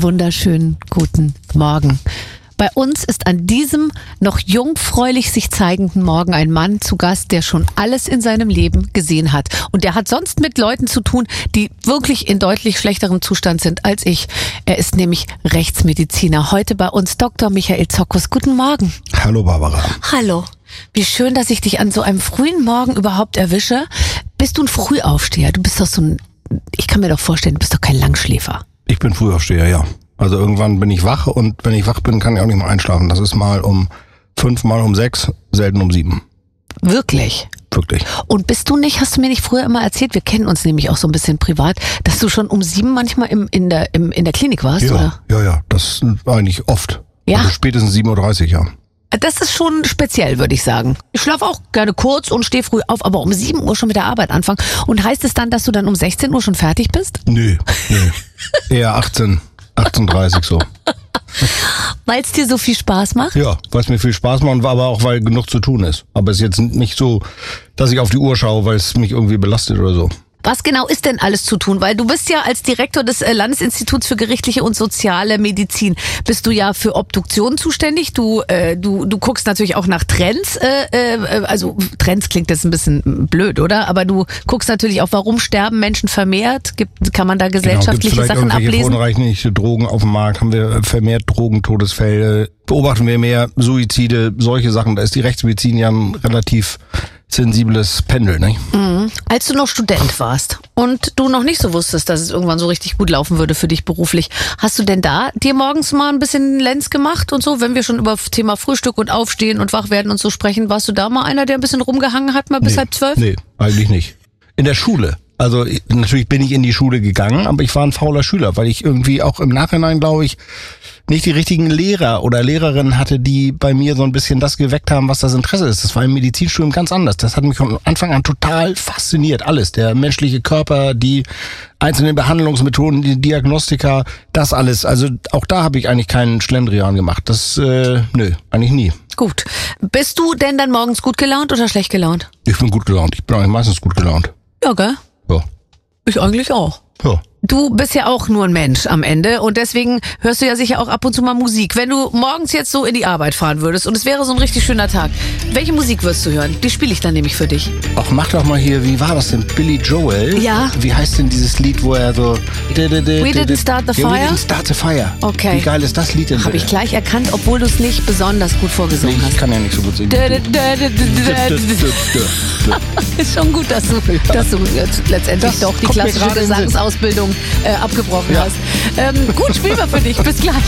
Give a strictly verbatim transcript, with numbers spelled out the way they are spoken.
wunderschönen guten Morgen. Bei uns ist an diesem noch jungfräulich sich zeigenden Morgen ein Mann zu Gast, der schon alles in seinem Leben gesehen hat. Und der hat sonst mit Leuten zu tun, die wirklich in deutlich schlechterem Zustand sind als ich. Er ist nämlich Rechtsmediziner. Heute bei uns Doktor Michael Zokos. Guten Morgen. Hallo Barbara. Hallo. Wie schön, dass ich dich an so einem frühen Morgen überhaupt erwische. Bist du ein Frühaufsteher? Du bist doch so ein, ich kann mir doch vorstellen, du bist doch kein Langschläfer. Ich bin Frühaufsteher, ja. Also irgendwann bin ich wach und wenn ich wach bin, kann ich auch nicht mehr einschlafen. Das ist mal um fünf, mal um sechs, selten um sieben. Wirklich? Wirklich. Und bist du nicht, hast du mir nicht früher immer erzählt, wir kennen uns nämlich auch so ein bisschen privat, dass du schon um sieben manchmal im, in, der, im, in der Klinik warst, ja, oder? Ja, ja, das ist eigentlich oft. Ja? Also spätestens sieben Uhr dreißig, ja. Das ist schon speziell, würde ich sagen. Ich schlafe auch gerne kurz und stehe früh auf, aber um sieben Uhr schon mit der Arbeit anfangen. Und heißt es dann, dass du dann um sechzehn Uhr schon fertig bist? Nö, nö. Eher achtzehn, achtzehn Uhr dreißig so. Weil es dir so viel Spaß macht? Ja, weil es mir viel Spaß macht, aber auch weil genug zu tun ist. Aber es ist jetzt nicht so, dass ich auf die Uhr schaue, weil es mich irgendwie belastet oder so. Was genau ist denn alles zu tun? Weil du bist ja als Direktor des Landesinstituts für gerichtliche und soziale Medizin, bist du ja für Obduktionen zuständig. Du äh, du du guckst natürlich auch nach Trends. Äh, äh, also Trends klingt jetzt ein bisschen blöd, oder? Aber du guckst natürlich auch, warum sterben Menschen vermehrt? Gibt, kann man da gesellschaftliche genau, Sachen ablesen? Verunreinigte Drogen auf dem Markt? Haben wir vermehrt Drogentodesfälle? Beobachten wir mehr Suizide? Solche Sachen. Da ist die Rechtsmedizin ja ein relativ sensibles Pendel, ne? Mhm. Als du noch Student warst und du noch nicht so wusstest, dass es irgendwann so richtig gut laufen würde für dich beruflich, hast du denn da dir morgens mal ein bisschen Lenz gemacht und so? Wenn wir schon über das Thema Frühstück und Aufstehen und Wachwerden und so sprechen, warst du da mal einer, der ein bisschen rumgehangen hat, mal bis nee, halb zwölf? Nee, eigentlich nicht. In der Schule. Also natürlich bin ich in die Schule gegangen, aber ich war ein fauler Schüler, weil ich irgendwie auch im Nachhinein, glaube ich, nicht die richtigen Lehrer oder Lehrerinnen hatte, die bei mir so ein bisschen das geweckt haben, was das Interesse ist. Das war im Medizinstudium ganz anders. Das hat mich von Anfang an total fasziniert. Alles. Der menschliche Körper, die einzelnen Behandlungsmethoden, die Diagnostika, das alles. Also auch da habe ich eigentlich keinen Schlendrian gemacht. Das, äh, nö, eigentlich nie. Gut. Bist du denn dann morgens gut gelaunt oder schlecht gelaunt? Ich bin gut gelaunt. Ich bin eigentlich meistens gut gelaunt. Ja, gell? Ja. Ich eigentlich auch. Ja. Du bist ja auch nur ein Mensch am Ende und deswegen hörst du ja sicher auch ab und zu mal Musik. Wenn du morgens jetzt so in die Arbeit fahren würdest und es wäre so ein richtig schöner Tag, welche Musik wirst du hören? Die spiele ich dann nämlich für dich. Ach, mach doch mal hier, wie war das denn? Billy Joel? Ja. Wie heißt denn dieses Lied, wo er so... We didn't start the fire? We didn't start the fire. Okay. Wie geil ist das Lied denn? Habe ich gleich erkannt, obwohl du es nicht besonders gut vorgesungen Nee, hast. ich kann ja nicht so gut singen. Ist schon gut, dass du, dass du letztendlich Das doch die kommt mir klassische gerade in den Sinn. Gesangsausbildung äh, abgebrochen Ja. hast. Ähm, gut, spielen wir für dich. Bis gleich.